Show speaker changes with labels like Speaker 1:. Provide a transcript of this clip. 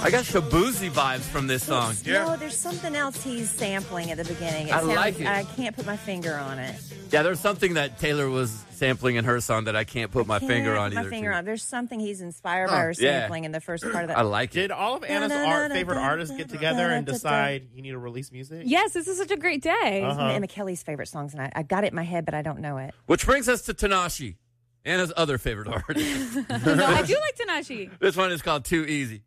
Speaker 1: I got Shabuzi vibes from this song.
Speaker 2: No, there's something else he's sampling at the beginning.
Speaker 1: I like it.
Speaker 2: I can't put my finger on it.
Speaker 1: Yeah, there's something that Taylor was sampling in her song that I can't put my finger on either.
Speaker 2: There's something he's inspired by her sampling in the first part of that.
Speaker 1: I like it.
Speaker 3: Did all of Anna's favorite artists get together and decide you need to release music?
Speaker 4: Yes, this is such a great day.
Speaker 2: It's one of Emma Kelly's favorite songs, and I got it in my head, but I don't know it.
Speaker 1: Which brings us to Tanashi, Anna's other favorite artist.
Speaker 4: No, I do like Tanashi.
Speaker 1: This one is called Too Easy.